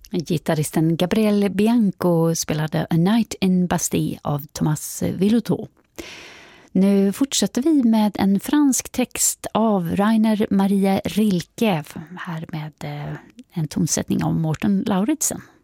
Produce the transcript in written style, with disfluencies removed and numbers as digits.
Gitarristen Gabriel Bianco spelade A Night in Bastille av Thomas Villotaux. Nu fortsätter vi med en fransk text av Rainer Maria Rilke, här med en tonsättning av Morten Lauridsen.